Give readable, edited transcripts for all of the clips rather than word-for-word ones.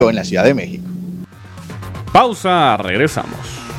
en la Ciudad de México. Pausa, regresamos.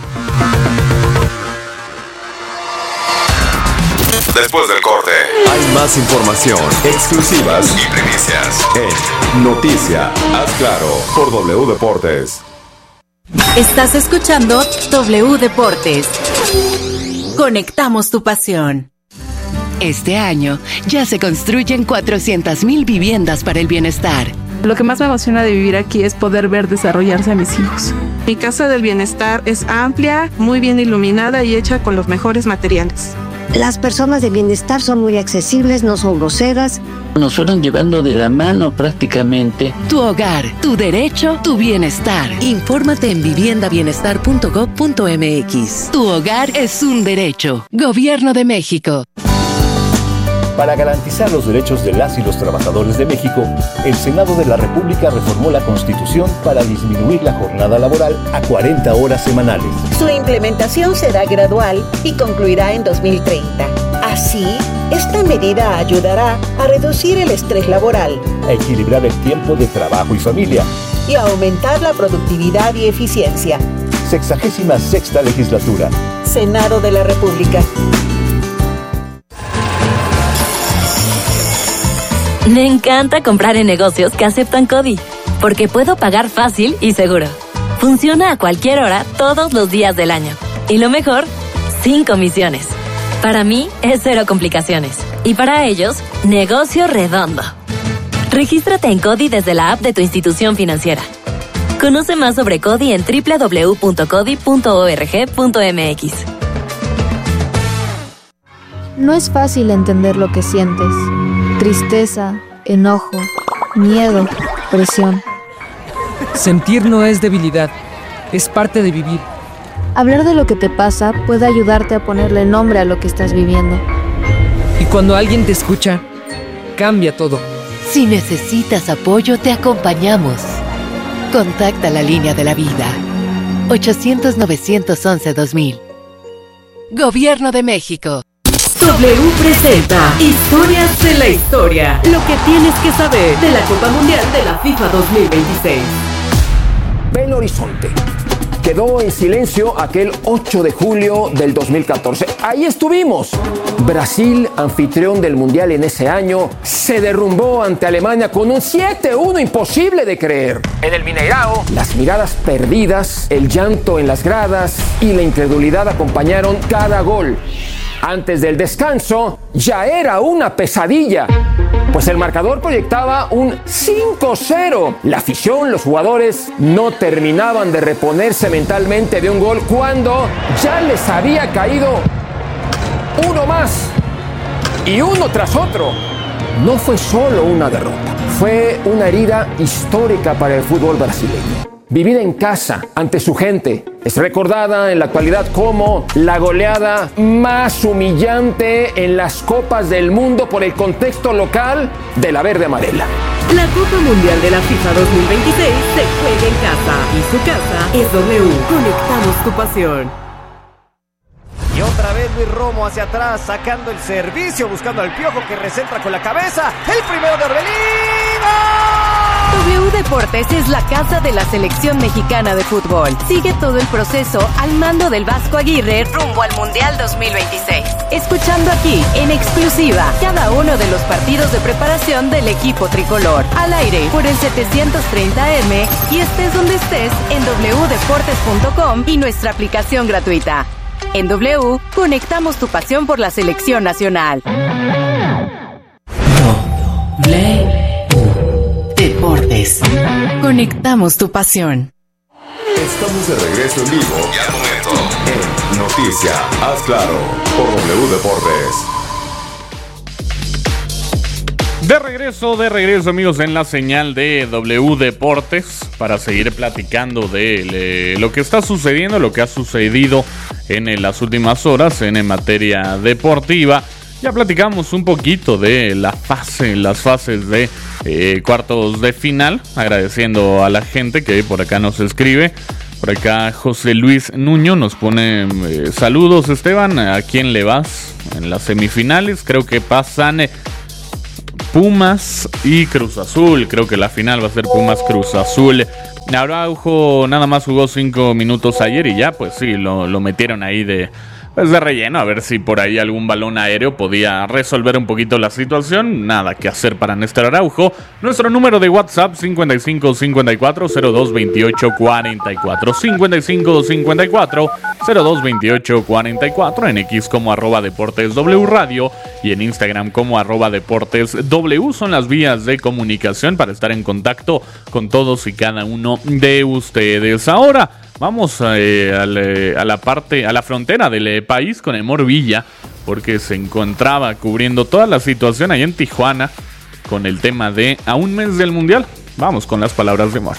Después del corte, hay más información, exclusivas y primicias en Noticia, haz claro, por W Deportes. Estás escuchando W Deportes. Conectamos tu pasión. Este año ya se construyen 400,000 viviendas para el bienestar. Lo que más me emociona de vivir aquí es poder ver desarrollarse a mis hijos. Mi casa del bienestar es amplia, muy bien iluminada y hecha con los mejores materiales. Las personas de bienestar son muy accesibles, no son groseras. Nos fueron llevando de la mano prácticamente. Tu hogar, tu derecho, tu bienestar. Infórmate en viviendabienestar.gov.mx. Tu hogar es un derecho. Gobierno de México. Para garantizar los derechos de las y los trabajadores de México, el Senado de la República reformó la Constitución para disminuir la jornada laboral a 40 horas semanales. Su implementación será gradual y concluirá en 2030. Así, esta medida ayudará a reducir el estrés laboral, a equilibrar el tiempo de trabajo y familia y a aumentar la productividad y eficiencia. 66ª legislatura. Senado de la República. Me encanta comprar en negocios que aceptan CODI, porque puedo pagar fácil y seguro. Funciona a cualquier hora, todos los días del año. Y lo mejor, sin comisiones. Para mí, es cero complicaciones. Y para ellos, negocio redondo. Regístrate en CODI desde la app de tu institución financiera. Conoce más sobre CODI en www.codi.org.mx. No es fácil entender lo que sientes. Tristeza, enojo, miedo, presión. Sentir no es debilidad, es parte de vivir. Hablar de lo que te pasa puede ayudarte a ponerle nombre a lo que estás viviendo. Y cuando alguien te escucha, cambia todo. Si necesitas apoyo, te acompañamos. Contacta la línea de la vida. 800-911-2000. Gobierno de México. W presenta Historias de la Historia. Lo que tienes que saber de la Copa Mundial de la FIFA 2026. Belo Horizonte. Quedó en silencio aquel 8 de julio del 2014. Ahí estuvimos. Brasil, anfitrión del Mundial en ese año, se derrumbó ante Alemania con un 7-1 imposible de creer. En el Mineirao, las miradas perdidas, el llanto en las gradas y la incredulidad acompañaron cada gol. Antes del descanso, ya era una pesadilla, pues el marcador proyectaba un 5-0. La afición, los jugadores, no terminaban de reponerse mentalmente de un gol cuando ya les había caído uno más y uno tras otro. No fue solo una derrota, fue una herida histórica para el fútbol brasileño. Vivida en casa, ante su gente, es recordada en la actualidad como la goleada más humillante en las Copas del Mundo por el contexto local de la verde amarela. La Copa Mundial de la FIFA 2026 se juega en casa y su casa es W. Conectamos tu pasión. Y otra vez Luis Romo hacia atrás, sacando el servicio, buscando al Piojo que recentra con la cabeza. El primero de Orbelín. W Deportes es la casa de la selección mexicana de fútbol. Sigue todo el proceso al mando del Vasco Aguirre rumbo al Mundial 2026. Escuchando aquí, en exclusiva, cada uno de los partidos de preparación del equipo tricolor. Al aire por el 730M y estés donde estés en wdeportes.com y nuestra aplicación gratuita. En W, conectamos tu pasión por la selección nacional. Deportes. Conectamos tu pasión. Estamos de regreso en vivo y al momento en Noticia, haz claro, por W Deportes. De regreso amigos en la señal de W Deportes para seguir platicando de lo que está sucediendo, lo que ha sucedido en las últimas horas en materia deportiva. Ya platicamos un poquito de las fases de cuartos de final, agradeciendo a la gente que por acá nos escribe. Por acá José Luis Nuño nos pone saludos Esteban, ¿a quién le vas en las semifinales? Creo que pasan Pumas y Cruz Azul. Creo que la final va a ser Pumas Cruz Azul. Araujo nada más jugó 5 minutos ayer y ya, pues sí, lo metieron ahí de relleno, a ver si por ahí algún balón aéreo podía resolver un poquito la situación. Nada que hacer para Néstor Araujo. Nuestro número de WhatsApp 5554-022844, 5554-022844, en X como @Deportes W Radio y en Instagram como @Deportes W. Son las vías de comunicación para estar en contacto con todos y cada uno de ustedes. Ahora vamos a la frontera del país con Emor Villa, porque se encontraba cubriendo toda la situación ahí en Tijuana con el tema de a un mes del Mundial. Vamos con las palabras de Emor.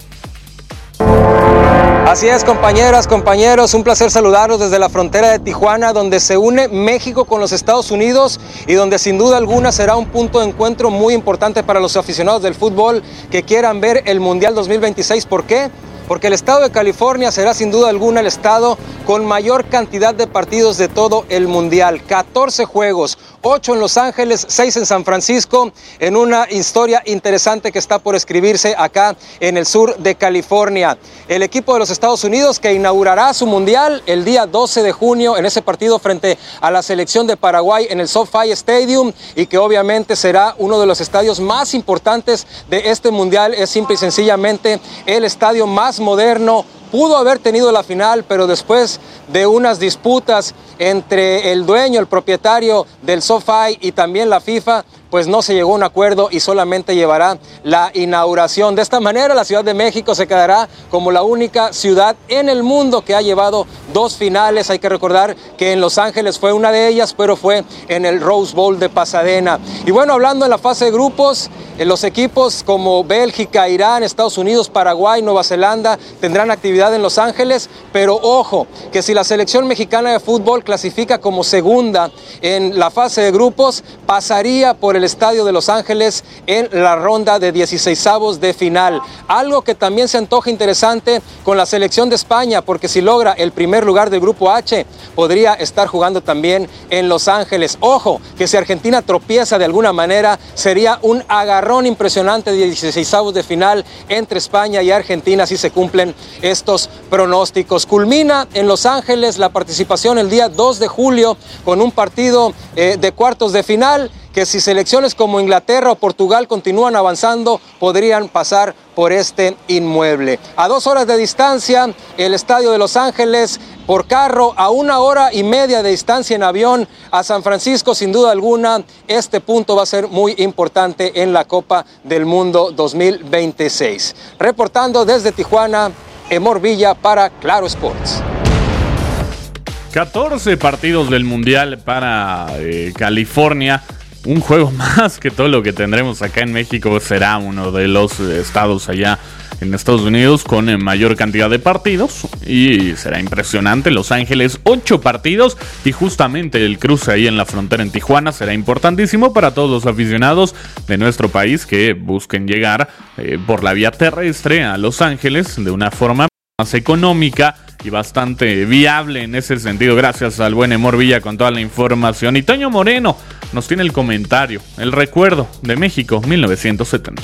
Así es, compañeras, compañeros, un placer saludarlos desde la frontera de Tijuana, donde se une México con los Estados Unidos y donde sin duda alguna será un punto de encuentro muy importante para los aficionados del fútbol que quieran ver el Mundial 2026. ¿Por qué? Porque el estado de California será sin duda alguna el estado con mayor cantidad de partidos de todo el Mundial. 14 juegos, 8 en Los Ángeles, 6 en San Francisco, en una historia interesante que está por escribirse acá en el sur de California. El equipo de los Estados Unidos que inaugurará su Mundial el día 12 de junio en ese partido frente a la selección de Paraguay en el SoFi Stadium, y que obviamente será uno de los estadios más importantes de este Mundial. Es simple y sencillamente el estadio más moderno. Pudo haber tenido la final, pero después de unas disputas entre el dueño, el propietario del SoFi y también la FIFA, pues no se llegó a un acuerdo y solamente llevará la inauguración. De esta manera, la Ciudad de México se quedará como la única ciudad en el mundo que ha llevado 2 finales. Hay que recordar que en Los Ángeles fue una de ellas, pero fue en el Rose Bowl de Pasadena. Y bueno, hablando en la fase de grupos, los equipos como Bélgica, Irán, Estados Unidos, Paraguay, Nueva Zelanda tendrán actividad en Los Ángeles, pero ojo, que si la selección mexicana de fútbol clasifica como segunda en la fase de grupos, pasaría por el estadio de Los Ángeles en la ronda de 16avos de final. Algo que también se antoja interesante con la selección de España, porque si logra el primer lugar del grupo H, podría estar jugando también en Los Ángeles. Ojo, que si Argentina tropieza de alguna manera, sería un agarrón impresionante de 16avos de final entre España y Argentina si se cumplen estos pronósticos. Culmina en Los Ángeles la participación el día 2 de julio con un partido de cuartos de final, que si selecciones como Inglaterra o Portugal continúan avanzando, podrían pasar por este inmueble. A 2 horas de distancia, el estadio de Los Ángeles, por carro, a 1 hora y media de distancia en avión a San Francisco. Sin duda alguna, este punto va a ser muy importante en la Copa del Mundo 2026. Reportando desde Tijuana, Emor Villa para Claro Sports. 14 partidos del Mundial para California. Un juego más que todo lo que tendremos acá en México. Será uno de los estados allá en Estados Unidos con mayor cantidad de partidos, y será impresionante. Los Ángeles, 8 partidos, y justamente el cruce ahí en la frontera en Tijuana será importantísimo para todos los aficionados de nuestro país que busquen llegar por la vía terrestre a Los Ángeles de una forma más económica y bastante viable en ese sentido. Gracias al buen Emor Villa con toda la información. Y Toño Moreno nos tiene el comentario, el recuerdo de México 1970.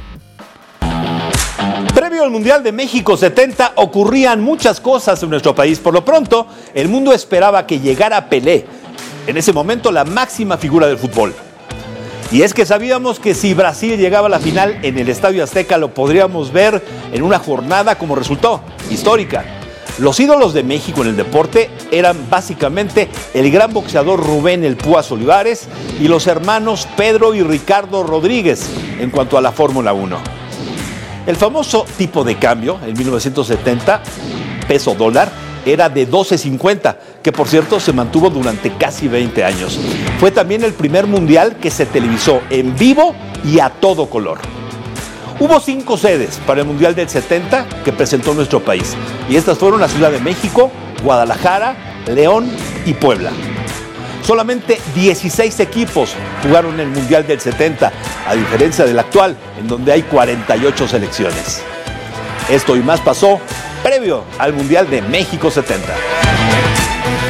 Previo al Mundial de México 70 ocurrían muchas cosas en nuestro país. Por lo pronto, el mundo esperaba que llegara Pelé, en ese momento la máxima figura del fútbol. Y es que sabíamos que si Brasil llegaba a la final en el Estadio Azteca, lo podríamos ver en una jornada como resultó, histórica. Los ídolos de México en el deporte eran básicamente el gran boxeador Rubén El Púas Olivares y los hermanos Pedro y Ricardo Rodríguez en cuanto a la Fórmula 1. El famoso tipo de cambio en 1970, peso dólar, era de 12.50, que por cierto se mantuvo durante casi 20 años. Fue también el primer mundial que se televisó en vivo y a todo color. Hubo 5 sedes para el Mundial del 70 que presentó nuestro país, y estas fueron la Ciudad de México, Guadalajara, León y Puebla. Solamente 16 equipos jugaron en el Mundial del 70, a diferencia del actual, en donde hay 48 selecciones. Esto y más pasó previo al Mundial de México 70.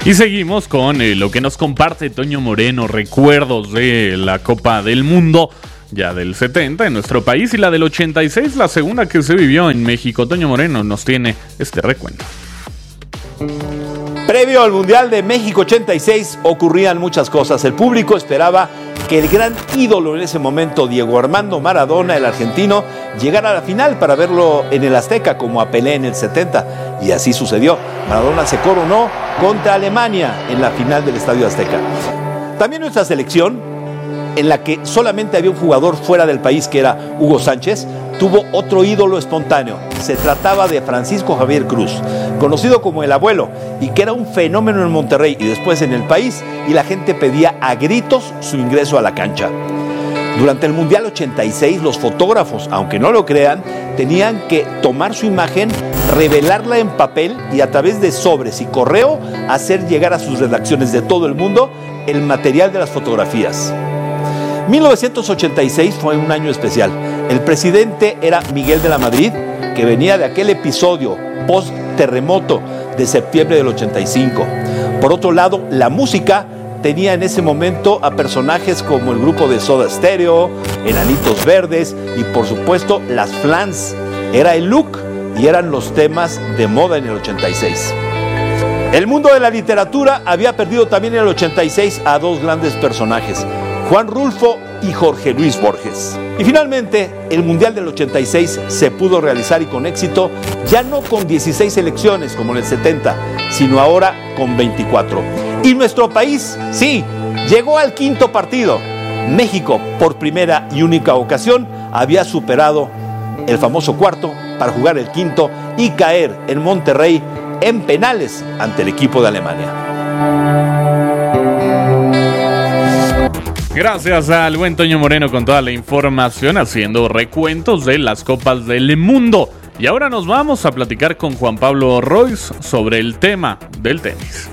Y seguimos con lo que nos comparte Toño Moreno, recuerdos de la Copa del Mundo, ya del 70 en nuestro país, y la del 86, la segunda que se vivió en México. Toño Moreno nos tiene este recuento. Previo al Mundial de México 86 ocurrían muchas cosas. El público esperaba que el gran ídolo en ese momento, Diego Armando Maradona, el argentino, llegara a la final para verlo en el Azteca como a Pelé en el 70. Y así sucedió. Maradona se coronó contra Alemania en la final del Estadio Azteca. También nuestra selección, en la que solamente había un jugador fuera del país, que era Hugo Sánchez, tuvo otro ídolo espontáneo. Se trataba de Francisco Javier Cruz, conocido como el Abuelo, y que era un fenómeno en Monterrey y después en el país, y la gente pedía a gritos su ingreso a la cancha. Durante el Mundial 86, los fotógrafos, aunque no lo crean, tenían que tomar su imagen, revelarla en papel y a través de sobres y correo hacer llegar a sus redacciones de todo el mundo el material de las fotografías. 1986 fue un año especial. El presidente era Miguel de la Madrid, que venía de aquel episodio post-terremoto de septiembre del 85. Por otro lado, la música tenía en ese momento a personajes como el grupo de Soda Stereo, Enanitos Verdes y por supuesto las Flans. Era el look y eran los temas de moda en el 86. El mundo de la literatura había perdido también en el 86 a dos grandes personajes, Juan Rulfo y Jorge Luis Borges. Y finalmente, el Mundial del 86 se pudo realizar y con éxito, ya no con 16 selecciones como en el 70, sino ahora con 24. Y nuestro país, sí, llegó al quinto partido. México, por primera y única ocasión, había superado el famoso cuarto para jugar el quinto y caer en Monterrey en penales ante el equipo de Alemania. Gracias al buen Toño Moreno con toda la información, haciendo recuentos de las Copas del Mundo. Y ahora nos vamos a platicar con Juan Pablo Royce sobre el tema del tenis.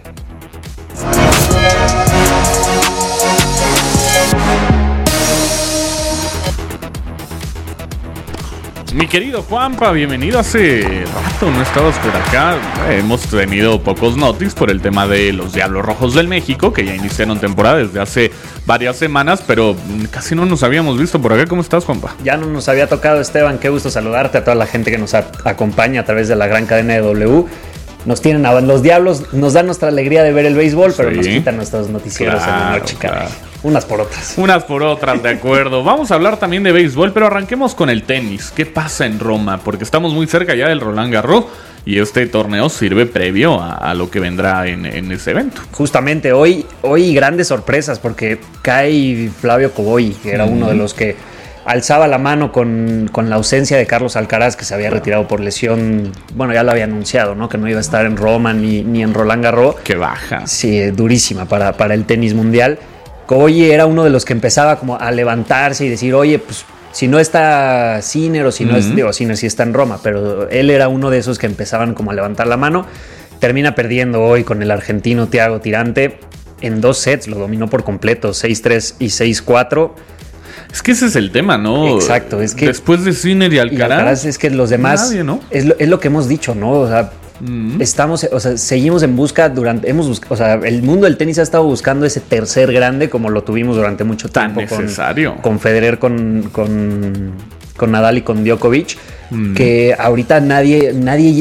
Mi querido Juanpa, bienvenido. Hace rato no estabas por acá. Hemos tenido pocos noticias por el tema de los Diablos Rojos del México, que ya iniciaron temporada desde hace varias semanas, pero casi no nos habíamos visto por acá. ¿Cómo estás, Juanpa? Ya no nos había tocado, Esteban. Qué gusto saludarte, a toda la gente que nos acompaña a través de la gran cadena de W. Nos tienen a los Diablos, nos dan nuestra alegría de ver el béisbol, pero nos quitan nuestros noticieros en la noche, caray. Unas por otras. Unas por otras, de acuerdo. Vamos a hablar también de béisbol, pero arranquemos con el tenis. ¿Qué pasa en Roma? Porque estamos muy cerca ya del Roland Garros y este torneo sirve previo a lo que vendrá en ese evento. Justamente hoy grandes sorpresas, porque cae Flavio Cobolli, que era uno de los que alzaba la mano con la ausencia de Carlos Alcaraz, que se había retirado por lesión. Bueno, ya lo había anunciado, ¿no? Que no iba a estar en Roma ni en Roland Garros. ¡Qué baja! Sí, durísima para el tenis mundial. Cobolli era uno de los que empezaba como a levantarse y decir, oye, pues si no está Sinner o si no es, digo, Sinner sí está en Roma, pero él era uno de esos que empezaban como a levantar la mano. Termina perdiendo hoy con el argentino Thiago Tirante en 2 sets, lo dominó por completo, 6-3 y 6-4. Es que ese es el tema, ¿no? Exacto, es que después de Sinner y Alcaraz es que los demás, nadie, ¿no? Es lo que hemos dicho, ¿no? O sea, seguimos en busca el mundo del tenis ha estado buscando ese tercer grande como lo tuvimos durante mucho tiempo. Tan necesario. Con Federer, con Nadal y con Djokovic, que ahorita nadie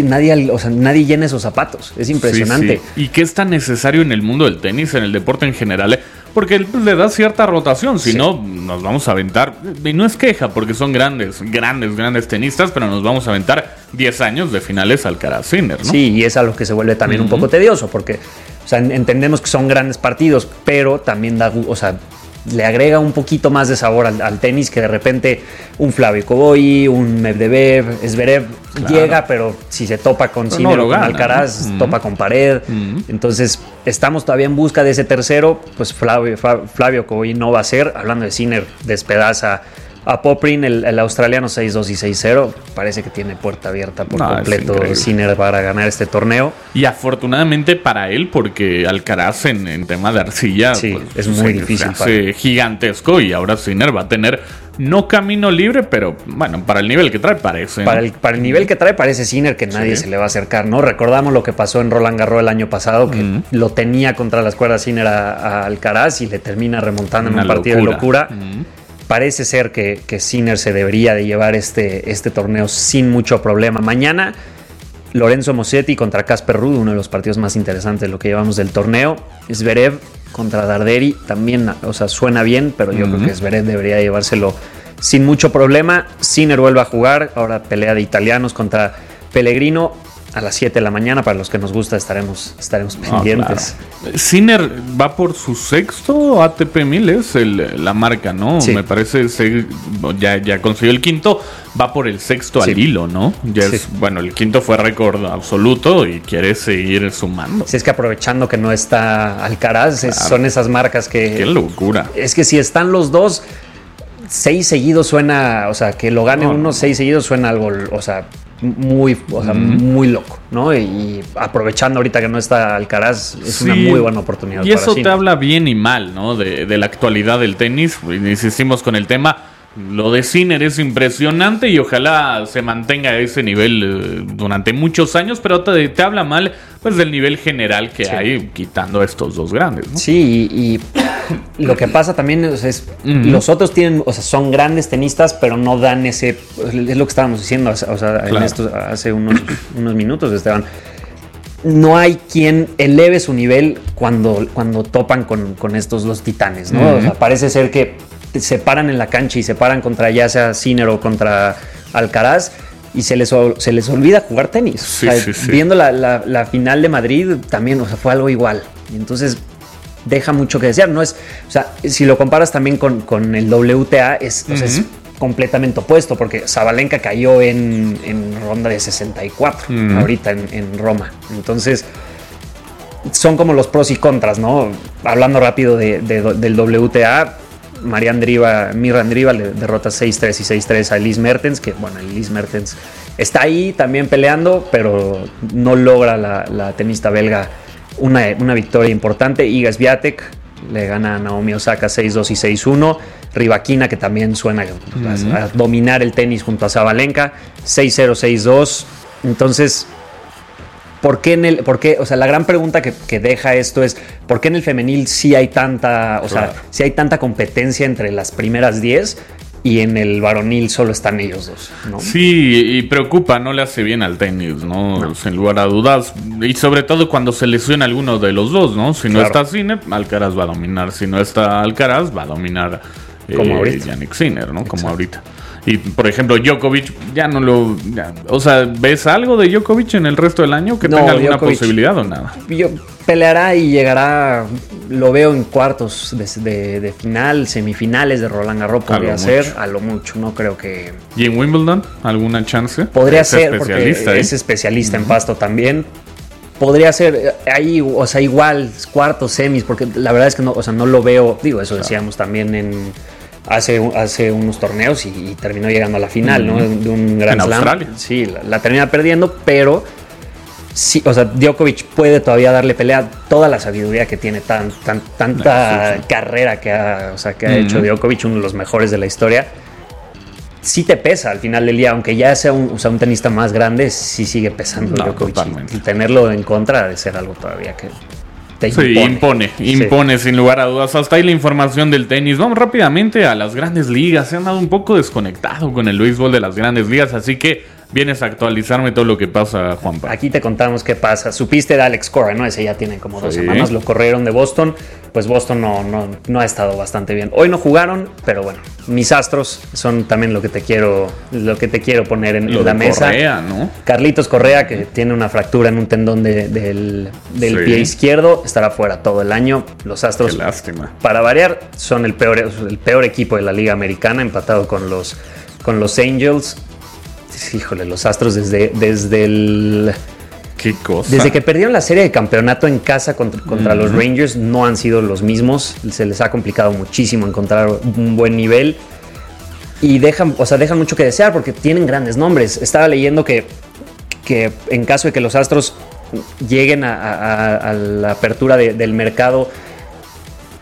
llena esos zapatos. Es impresionante. Sí, sí. ¿Y qué es tan necesario en el mundo del tenis, en el deporte en general? Porque le da cierta rotación, si no nos vamos a aventar, y no es queja porque son grandes tenistas, pero nos vamos a aventar 10 años de finales Alcaraz-Sinner, ¿no? Sí, y es a lo que se vuelve también un poco tedioso, porque entendemos que son grandes partidos, pero también le agrega un poquito más de sabor al tenis, que de repente un Flavio Cobolli, un Medvedev, Zverev llega, pero si se topa con Sinner o con Alcaraz, topa con pared. Entonces estamos todavía en busca de ese tercero. Pues Flavio Cobolli no va a ser. Hablando de Sinner, despedaza a Poprin, el australiano, 6-2 y 6-0. Parece que tiene puerta abierta por completo Sinner para ganar este torneo. Y afortunadamente para él, porque Alcaraz en tema de arcilla es muy difícil. Hace gigantesco, y ahora Sinner va a tener No camino libre, pero bueno, para el nivel que trae parece. Para el nivel que trae parece Sinner que nadie se le va a acercar, ¿no? Recordamos lo que pasó en Roland Garros el año pasado, que lo tenía contra las cuerdas Sinner a Alcaraz y le termina remontando en un partido de locura. Parece ser que Sinner se debería de llevar este torneo sin mucho problema. Mañana, Lorenzo Musetti contra Casper Ruud, uno de los partidos más interesantes de lo que llevamos del torneo. Zverev contra Darderi, también, o sea, suena bien, pero yo creo que Zverev debería llevárselo sin mucho problema. Sinner vuelve a jugar, ahora pelea de italianos contra Pellegrino. A las 7 de la mañana, para los que nos gusta, estaremos pendientes. Claro. Sinner va por su sexto ATP 1000, es la marca, ¿no? Sí. Me parece, ya consiguió el quinto, va por el sexto al hilo, ¿no? Bueno, el quinto fue récord absoluto y quiere seguir sumando. Si es que aprovechando que no está Alcaraz, son esas marcas que... ¡Qué locura! Es que si están los dos, 6 seguidos suena, o sea, que lo gane uno, 6 seguidos suena algo, o sea... muy loco, ¿no? Y aprovechando ahorita que no está Alcaraz, es una muy buena oportunidad. Y eso te habla bien y mal, ¿no? De la actualidad del tenis. Insistimos con el tema. Lo de Sinner es impresionante y ojalá se mantenga a ese nivel durante muchos años, pero te habla mal pues del nivel general que hay, quitando a estos dos grandes, ¿no? Sí, y lo que pasa también es los otros tienen, o sea, son grandes tenistas, pero no dan ese, es lo que estábamos diciendo, o sea, en esto hace unos minutos, Esteban. No hay quien eleve su nivel cuando topan con estos los titanes, ¿no? O sea, parece ser que se paran en la cancha y se paran contra ya sea Sinner o contra Alcaraz y se les olvida jugar tenis. Sí, o sea, viendo la final de Madrid también, o sea, fue algo igual. Y entonces deja mucho que desear. No es, o sea, si lo comparas también con el WTA, es completamente opuesto, porque Sabalenka cayó en ronda de 64 ahorita en Roma. Entonces son como los pros y contras, ¿no? Hablando rápido del WTA, Mirra Andreeva le derrota 6-3 y 6-3 a Elise Mertens, que bueno, Elise Mertens está ahí también peleando, pero no logra la tenista belga una victoria importante. Iga Swiatek le gana a Naomi Osaka 6-2 y 6-1. Rybakina, que también suena a dominar el tenis junto a Sabalenka, 6-0, 6-2. Entonces, ¿por qué? O sea, la gran pregunta que deja esto es ¿por qué en el femenil sí hay tanta, sí hay tanta competencia entre las primeras 10 y en el varonil solo están ellos dos, ¿no? Sí, y preocupa, no le hace bien al tenis, ¿no? Sin lugar a dudas, y sobre todo cuando se lesiona alguno de los dos, ¿no? Si no está Sinner, Alcaraz va a dominar. Si no está Alcaraz, va a dominar Jannik Sinner, ¿no? Exacto. Como ahorita. Y, por ejemplo, Djokovic o sea, ¿ves algo de Djokovic en el resto del año? ¿Que tenga alguna posibilidad o nada? Peleará y llegará, lo veo en cuartos de final, semifinales de Roland Garros podría ser, a lo mucho, no creo que... ¿Y en Wimbledon alguna chance? Podría ser, porque es especialista en pasto también. Podría ser ahí, o sea, igual, cuartos, semis, porque la verdad es que no, o sea, no lo veo, digo, eso decíamos también hace unos torneos y terminó llegando a la final, ¿no? De un Grand Slam. Australia. Sí, la termina perdiendo, pero sí, o sea, Djokovic puede todavía darle pelea. Toda la sabiduría que tiene, tanta carrera que ha hecho Djokovic, uno de los mejores de la historia. Sí te pesa al final del día, aunque ya sea un tenista más grande, sí sigue pesando Djokovic. Y tenerlo en contra de ser algo todavía que impone sin lugar a dudas. Hasta ahí la información del tenis. Vamos rápidamente a las grandes ligas. Se han dado un poco desconectado con el béisbol de las grandes ligas, así que vienes a actualizarme todo lo que pasa, Juanpa. Aquí te contamos qué pasa. Supiste de Alex Cora, ¿no? Ese ya tiene como 2 semanas. Lo corrieron de Boston. Pues Boston no ha estado bastante bien. Hoy no jugaron, pero bueno, mis Astros son también lo que te quiero poner en la mesa. Correa, ¿no? Carlitos Correa, que tiene una fractura en un tendón del pie izquierdo, estará fuera todo el año. Los Astros, qué lástima, para variar, son el peor equipo de la Liga Americana, empatado con los Angels. Híjole, los Astros desde el... ¿Qué cosa? Desde que perdieron la serie de campeonato en casa contra los Rangers, no han sido los mismos. Se les ha complicado muchísimo encontrar un buen nivel. Y dejan mucho que desear porque tienen grandes nombres. Estaba leyendo que en caso de que los Astros lleguen a la apertura del mercado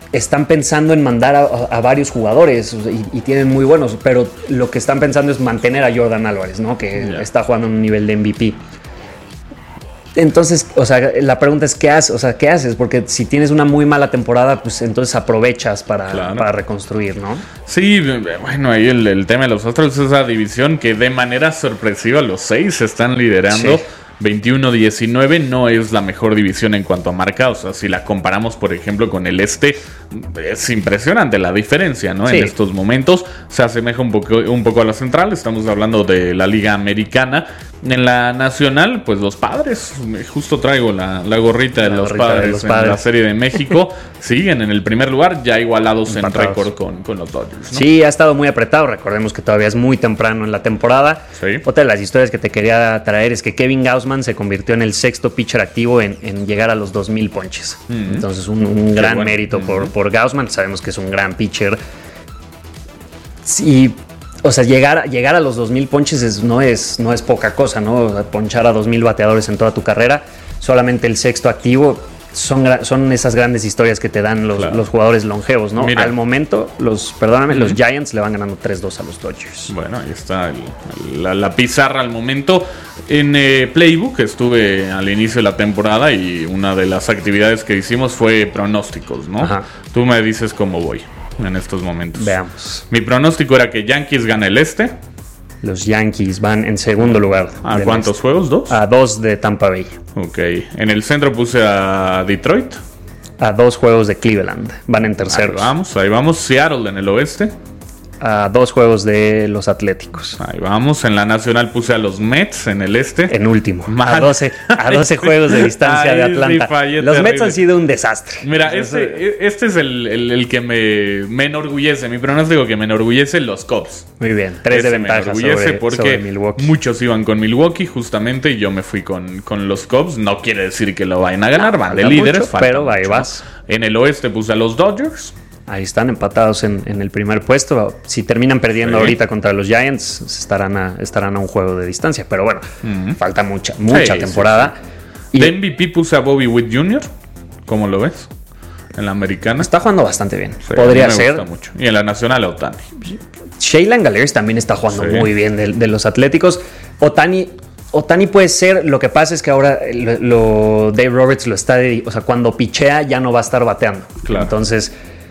están pensando en mandar a varios jugadores y tienen muy buenos, pero lo que están pensando es mantener a Jordan Álvarez, ¿no? Que está jugando en un nivel de MVP. Entonces, o sea, la pregunta es ¿qué haces? O sea, ¿qué haces? Porque si tienes una muy mala temporada, pues entonces aprovechas para reconstruir, ¿no? Sí, bueno, ahí el tema de los Astros es esa división que de manera sorpresiva los 6 están liderando. Sí. 21-19 no es la mejor división en cuanto a marca. O sea, si la comparamos, por ejemplo, con el este, es impresionante la diferencia, ¿no? Sí. En estos momentos se asemeja un poco a la central. Estamos hablando de la Liga Americana. En la nacional, pues los Padres, justo traigo la gorrita de los Padres en la Serie de México, siguen en el primer lugar, ya igualados en récord con los Dodgers, ¿no? Sí, ha estado muy apretado. Recordemos que todavía es muy temprano en la temporada. Sí. Otra de las historias que te quería traer es que Kevin Gausman se convirtió en el 6º pitcher activo en llegar a los 2,000 ponches. Entonces, un gran mérito por Gausman. Sabemos que es un gran pitcher. Sí. O sea, llegar a los 2,000 ponches no es poca cosa, ¿no? O sea, ponchar a 2,000 bateadores en toda tu carrera, solamente el 6º activo, son esas grandes historias que te dan los jugadores longevos, ¿no? Mira, al momento, los Giants le van ganando 3-2 a los Dodgers. Bueno, ahí está la pizarra al momento. En Playbook estuve al inicio de la temporada y una de las actividades que hicimos fue pronósticos, ¿no? Ajá. Tú me dices cómo voy en estos momentos. Veamos. Mi pronóstico era que Yankees gana el este. Los Yankees van en segundo lugar. ¿A cuántos juegos? ¿2? A 2 de Tampa Bay. Ok. En el centro puse a Detroit. A 2 juegos de Cleveland. Van en terceros. Ahí vamos. Seattle en el oeste. A 2 juegos de los Atléticos. Ahí vamos. En la nacional puse a los Mets en el este. En último. A 12 juegos de distancia de Atlanta. Los Mets han sido un desastre. Mira, este es el que me enorgullece. Mi pronóstico que me enorgullece, los Cubs. Muy bien. 3 de ventaja sobre Milwaukee. Muchos iban con Milwaukee justamente y yo me fui con los Cubs. No quiere decir que lo vayan a ganar. Van de líderes. Mucho, pero ahí vas. En el oeste puse a los Dodgers. Ahí están empatados en el primer puesto. Si terminan perdiendo ahorita contra los Giants, estarán a un juego de distancia. Pero bueno, falta mucha temporada. Sí. De MVP puse a Bobby Witt Jr. ¿Cómo lo ves? En la americana. Está jugando bastante bien. Sí, podría ser. Me gusta mucho. Y en la nacional, Ohtani. Shaylan Gallagher también está jugando muy bien de los Atléticos. Ohtani puede ser, lo que pasa es que ahora Dave Roberts lo está, o sea, cuando pichea ya no va a estar bateando. Claro. Entonces,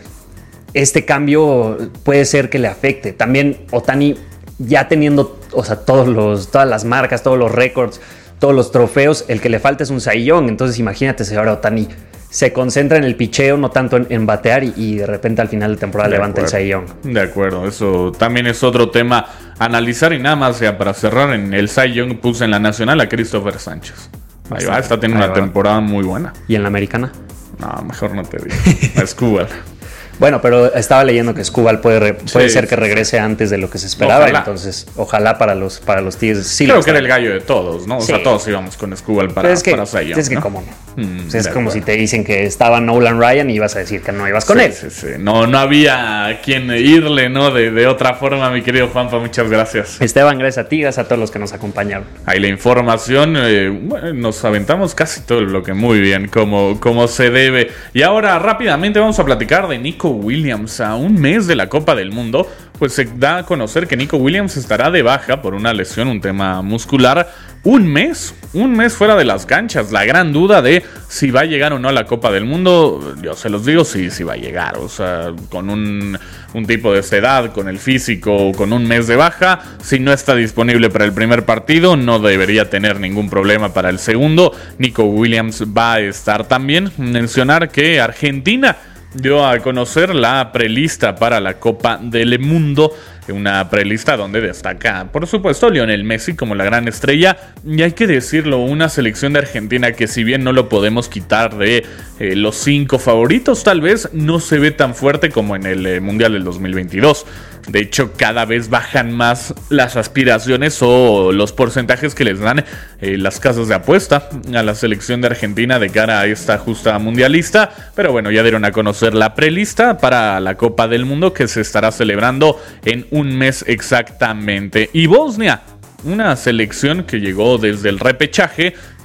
este cambio puede ser que le afecte. También Ohtani ya teniendo, o sea, todas las marcas, todos los récords, todos los trofeos, el que le falta es un Cy Young. Entonces imagínate si ahora Ohtani se concentra en el picheo, no tanto en batear y de repente al final de temporada levanta el Cy Young. De acuerdo, eso también es otro tema a analizar. Y nada más, ya para cerrar, en el Cy Young puse en la nacional a Christopher Sánchez. Ahí va, está teniendo una temporada muy buena. ¿Y en la americana? No, mejor no te digo. A Skubal. Bueno, pero estaba leyendo que Skubal puede ser que regrese antes de lo que se esperaba. Ojalá. Entonces, ojalá para los Tigres. Sí, creo que era el gallo de todos, ¿no? O sea, todos íbamos con Skubal para Cy Young, es que cómo no. Es como si te dicen que estaba Nolan Ryan y ibas a decir que no ibas con él. Sí. No había quien irle, ¿no? De otra forma, mi querido Juanpa, muchas gracias. Esteban, gracias a ti, gracias a todos los que nos acompañaron. Ahí la información, bueno, nos aventamos casi todo el bloque muy bien, como se debe. Y ahora rápidamente vamos a platicar de Nico Williams. A un mes de la Copa del Mundo, pues se da a conocer que Nico Williams estará de baja por una lesión, un tema muscular. Un mes fuera de las canchas. La gran duda de si va a llegar o no a la Copa del Mundo, yo se los digo, sí va a llegar. O sea, con un tipo de esta edad, con el físico, con un mes de baja, si no está disponible para el primer partido, no debería tener ningún problema para el segundo. Nico Williams va a estar también. Mencionar que Argentina dio a conocer la prelista para la Copa del Mundo, una prelista donde destaca, por supuesto, Lionel Messi como la gran estrella, y hay que decirlo, una selección de Argentina que, si bien no lo podemos quitar de los 5 favoritos, tal vez no se ve tan fuerte como en el Mundial del 2022. De hecho, cada vez bajan más las aspiraciones o los porcentajes que les dan las casas de apuesta a la selección de Argentina de cara a esta justa mundialista. Pero bueno, ya dieron a conocer la prelista para la Copa del Mundo, que se estará celebrando en un mes exactamente. Y Bosnia, una selección que llegó desde el repechaje,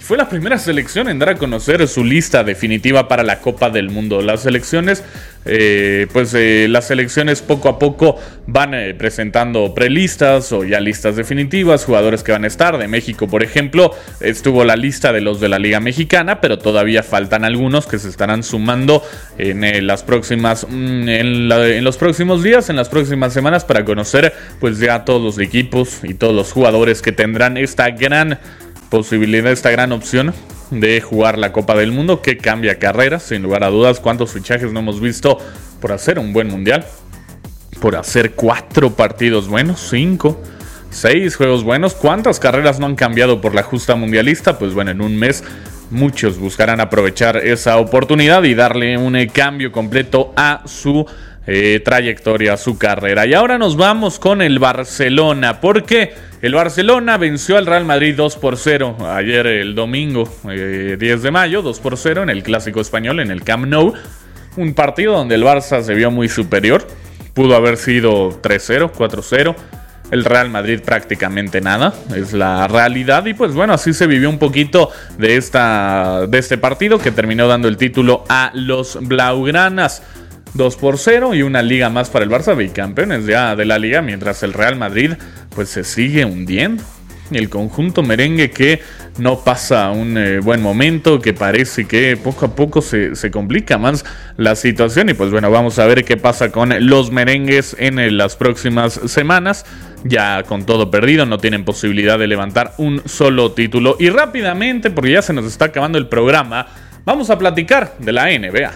Fue la primera selección en dar a conocer su lista definitiva para la Copa del Mundo. Las selecciones, las selecciones poco a poco van presentando prelistas o ya listas definitivas, jugadores que van a estar. De México, por ejemplo, estuvo la lista de los de la Liga Mexicana, pero todavía faltan algunos que se estarán sumando en los próximos días, en las próximas semanas, para conocer pues ya todos los equipos y todos los jugadores que tendrán esta gran posibilidad, esta gran opción de jugar la Copa del Mundo, que cambia carreras, sin lugar a dudas. ¿Cuántos fichajes no hemos visto por hacer un buen mundial? Por hacer 4 partidos buenos, 5, 6 juegos buenos. ¿Cuántas carreras no han cambiado por la justa mundialista? Pues bueno, en un mes muchos buscarán aprovechar esa oportunidad y darle un cambio completo a su trayectoria, a su carrera. Y ahora nos vamos con el Barcelona, porque el Barcelona venció al Real Madrid 2-0 ayer, el domingo 10 de mayo, 2-0 en el Clásico Español, en el Camp Nou. Un partido donde el Barça se vio muy superior. Pudo haber sido 3-0, 4-0. El Real Madrid prácticamente nada, es la realidad. Y pues bueno, así se vivió un poquito de este partido, que terminó dando el título a los blaugranas. 2-0 y una liga más para el Barça, bicampeones ya de la liga, mientras el Real Madrid pues se sigue hundiendo. Y el conjunto merengue, que no pasa un buen momento, que parece que poco a poco se complica más la situación. Y pues bueno, vamos a ver qué pasa con los merengues en las próximas semanas. Ya con todo perdido, no tienen posibilidad de levantar un solo título. Y rápidamente, porque ya se nos está acabando el programa, vamos a platicar de la NBA.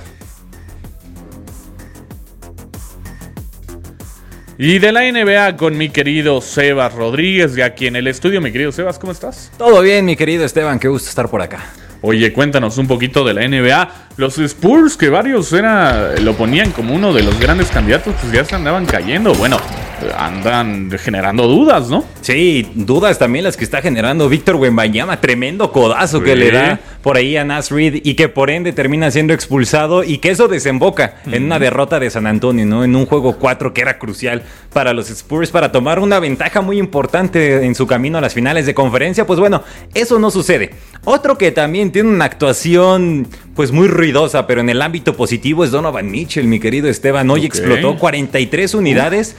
Y de la NBA con mi querido Sebas Rodríguez, ya aquí en el estudio. Mi querido Sebas, ¿cómo estás? Todo bien, mi querido Esteban, qué gusto estar por acá. Oye, cuéntanos un poquito de la NBA. Los Spurs, que varios lo ponían como uno de los grandes candidatos, pues ya se andaban cayendo. Bueno, andan generando dudas, ¿no? Sí, dudas también las que está generando Víctor Wembanyama. Tremendo codazo que le da por ahí a Naz Reid, y que por ende termina siendo expulsado, y que eso desemboca en una derrota de San Antonio, ¿no? En un juego 4 que era crucial para los Spurs para tomar una ventaja muy importante en su camino a las finales de conferencia. Pues bueno, eso no sucede. Otro que también tiene una actuación pues muy ruidosa, pero en el ámbito positivo, es Donovan Mitchell, mi querido Esteban. Hoy explotó 43 unidades,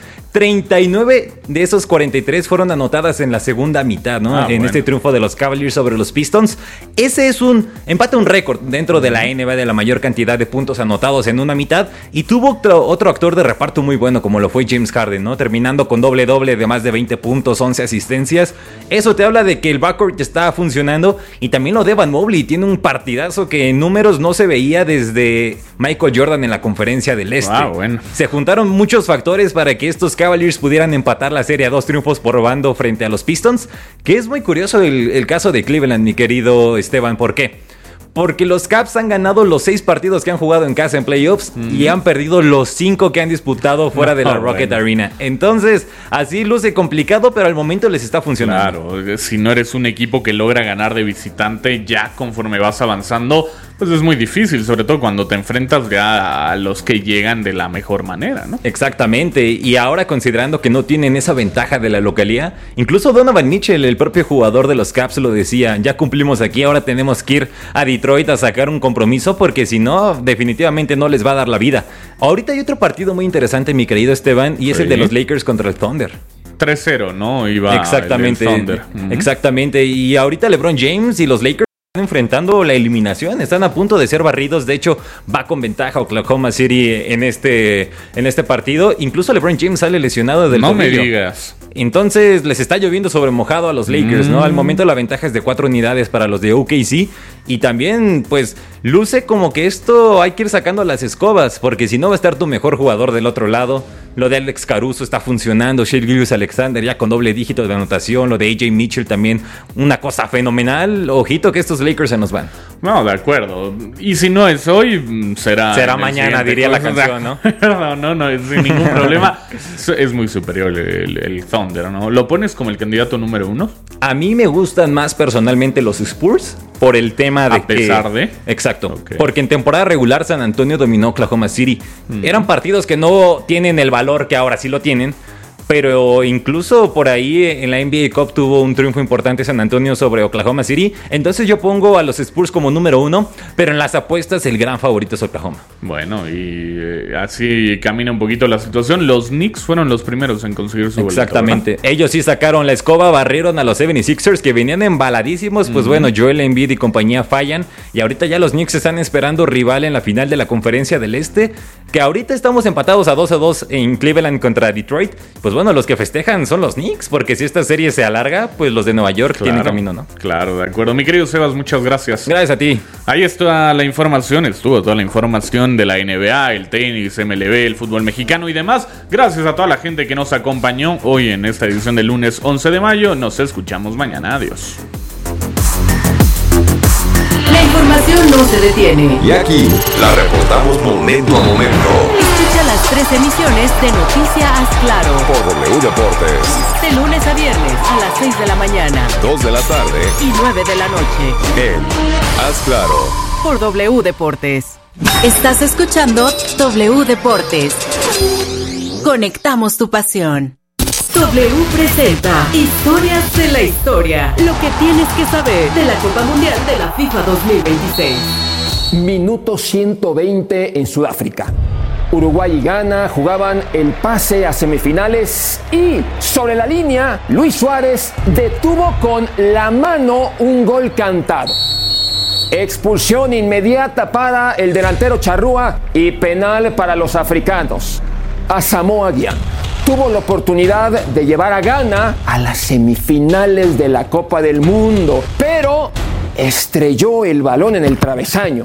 39 de esos 43 fueron anotadas en la segunda mitad, ¿no? Este triunfo de los Cavaliers sobre los Pistons. Ese es un récord dentro de la NBA de la mayor cantidad de puntos anotados en una mitad, y tuvo otro actor de reparto muy bueno, como lo fue James Harden, ¿no? Terminando con doble de más de 20 puntos, 11 asistencias. Eso te habla de que el backcourt está funcionando, y también lo de Evan Mobley, tiene un partidazo que en números no se veía desde Michael Jordan en la Conferencia del Este. Se juntaron muchos factores para que estos Cavaliers pudieran empatar la serie a 2 triunfos por bando frente a los Pistons, que es muy curioso el caso de Cleveland, mi querido Esteban. ¿Por qué? Porque los Cavs han ganado los 6 partidos que han jugado en casa en playoffs y han perdido los 5 que han disputado fuera de la Rocket Arena. Entonces, así luce complicado, pero al momento les está funcionando. Claro, si no eres un equipo que logra ganar de visitante, ya conforme vas avanzando, pues es muy difícil, sobre todo cuando te enfrentas ya a los que llegan de la mejor manera, ¿no? Exactamente, y ahora considerando que no tienen esa ventaja de la localía, incluso Donovan Mitchell, el propio jugador de los Cavs, lo decía: ya cumplimos aquí, ahora tenemos que ir a Detroit a sacar un compromiso, porque si no, definitivamente no les va a dar la vida. Ahorita hay otro partido muy interesante, mi querido Esteban, y es el de los Lakers contra el Thunder. 3-0, ¿no? Iba exactamente, el Thunder. Exactamente, y ahorita LeBron James y los Lakers enfrentando la eliminación, están a punto de ser barridos. De hecho, va con ventaja Oklahoma City en este partido. Incluso LeBron James sale lesionado del tobillo. No me digas. Entonces les está lloviendo sobre mojado a los Lakers, ¿no? Al momento la ventaja es de 4 unidades para los de OKC. Y también, pues, luce como que esto hay que ir sacando las escobas, porque si no va a estar tu mejor jugador del otro lado. Lo de Alex Caruso está funcionando, Shai Gilgeous-Alexander ya con doble dígito de anotación, lo de AJ Mitchell también, una cosa fenomenal. Ojito que estos Lakers se nos van. No, de acuerdo. Y si no es hoy, será mañana, diría la canción, ¿no? No, sin ningún problema. Es muy superior el Thunder, ¿no? ¿Lo pones como el candidato número 1? A mí me gustan más personalmente los Spurs por el tema de a pesar de... Exacto. Okay. Porque en temporada regular San Antonio dominó Oklahoma City. Eran partidos que no tienen el valor que ahora sí lo tienen, pero incluso por ahí en la NBA Cup tuvo un triunfo importante San Antonio sobre Oklahoma City. Entonces yo pongo a los Spurs como número 1, pero en las apuestas el gran favorito es Oklahoma. Bueno, y así camina un poquito la situación. Los Knicks fueron los primeros en conseguir su boleto. Exactamente. Ellos sí sacaron la escoba, barrieron a los 76ers que venían embaladísimos. Pues bueno, Joel Embiid y compañía fallan. Y ahorita ya los Knicks están esperando rival en la final de la Conferencia del Este. Que ahorita estamos empatados a 2-2 en Cleveland contra Detroit. Pues bueno, los que festejan son los Knicks. Porque si esta serie se alarga, pues los de Nueva York tienen camino, ¿no? Claro, de acuerdo. Mi querido Sebas, muchas gracias. Gracias a ti. Ahí está la información. Estuvo toda la información de la NBA, el tenis, MLB, el fútbol mexicano y demás. Gracias a toda la gente que nos acompañó hoy en esta edición del lunes 11 de mayo. Nos escuchamos mañana. Adiós. La información no se detiene. Y aquí la reportamos momento a momento. Escucha las 3 emisiones de Noticia Haz Claro por W Deportes. De lunes a viernes a las 6 de la mañana, 2 de la tarde y 9 de la noche. En Haz Claro por W Deportes. Estás escuchando W Deportes. Conectamos tu pasión. W presenta Historias de la Historia. Lo que tienes que saber de la Copa Mundial de la FIFA 2026. Minuto 120 en Sudáfrica. Uruguay y Ghana jugaban el pase a semifinales y sobre la línea Luis Suárez detuvo con la mano un gol cantado. Expulsión inmediata para el delantero charrúa y penal para los africanos. Asamoah Gyan tuvo la oportunidad de llevar a Ghana a las semifinales de la Copa del Mundo, pero estrelló el balón en el travesaño.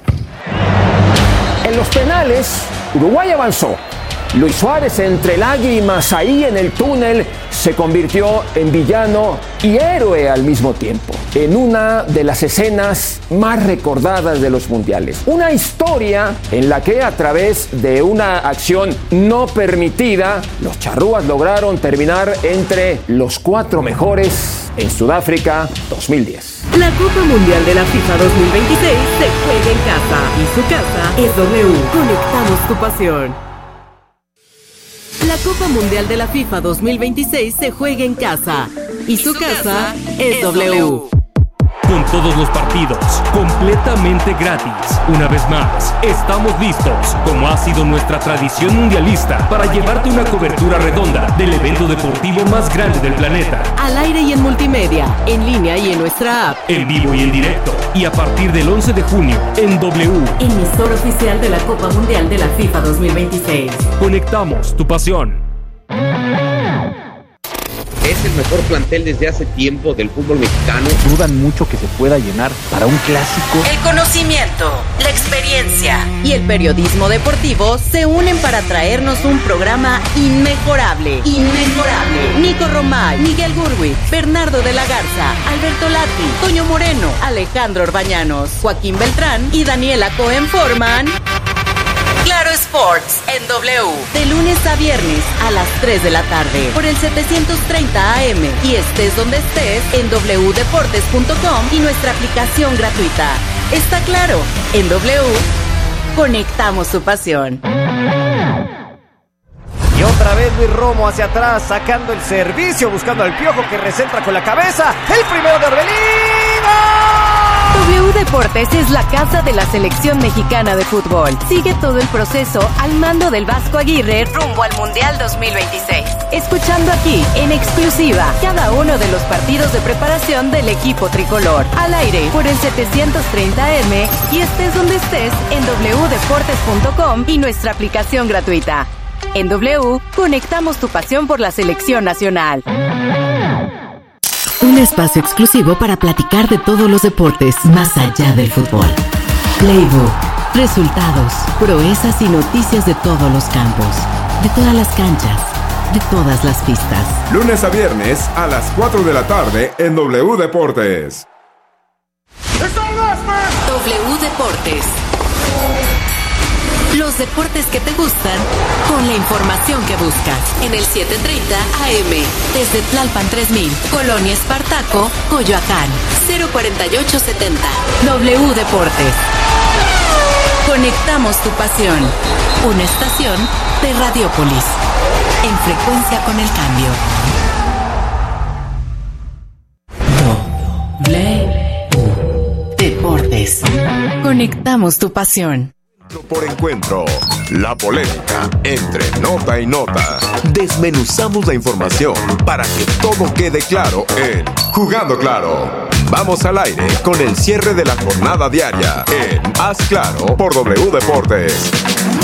En los penales, Uruguay avanzó. Luis Suárez, entre lágrimas ahí en el túnel, se convirtió en villano y héroe al mismo tiempo, en una de las escenas más recordadas de los mundiales. Una historia en la que a través de una acción no permitida, los charrúas lograron terminar entre los 4 mejores en Sudáfrica 2010. La Copa Mundial de la FIFA 2026 se juega en casa y su casa es W. Conectamos tu pasión. La Copa Mundial de la FIFA 2026 se juega en casa y su casa es W. Con todos los partidos, completamente gratis. Una vez más, estamos listos, como ha sido nuestra tradición mundialista, para llevarte una cobertura redonda del evento deportivo más grande del planeta. Al aire y en multimedia, en línea y en nuestra app. En vivo y en directo. Y a partir del 11 de junio, en W. Emisor oficial de la Copa Mundial de la FIFA 2026. Conectamos tu pasión. Es el mejor plantel desde hace tiempo del fútbol mexicano. Dudan mucho que se pueda llenar para un clásico. El conocimiento, la experiencia y el periodismo deportivo se unen para traernos un programa inmejorable. Inmejorable. Nico Romay, Miguel Gurwi, Bernardo de la Garza, Alberto Lati, Toño Moreno, Alejandro Orbañanos, Joaquín Beltrán y Daniela Cohen forman Claro Sports en W. De lunes a viernes a las 3 de la tarde por el 730 AM y estés donde estés en wdeportes.com y nuestra aplicación gratuita. Está claro, en W conectamos tu pasión. Y otra vez Luis Romo hacia atrás, sacando el servicio, buscando al Piojo que recentra con la cabeza. El primero de Orbelín. W Deportes es la casa de la selección mexicana de fútbol. Sigue todo el proceso al mando del Vasco Aguirre rumbo al Mundial 2026. Escuchando aquí, en exclusiva, cada uno de los partidos de preparación del equipo tricolor. Al aire por el 730M y estés donde estés en wdeportes.com y nuestra aplicación gratuita. En W, conectamos tu pasión por la selección nacional. Un espacio exclusivo para platicar de todos los deportes más allá del fútbol. Playbook, resultados, proezas y noticias de todos los campos, de todas las canchas, de todas las pistas. Lunes a viernes a las 4 de la tarde en W Deportes. W Deportes. Los deportes que te gustan con la información que buscas. En el 730 AM. Desde Tlalpan 3000. Colonia Espartaco, Coyoacán. 04870. W Deportes. Conectamos tu pasión. Una estación de Radiopolis. en Frecuencia con el Cambio. W Deportes. Conectamos tu pasión. Por encuentro, la polémica entre nota y nota. Desmenuzamos la información para que todo quede claro en Jugando Claro. Vamos al aire con el cierre de la jornada diaria en Haz Claro por W Deportes.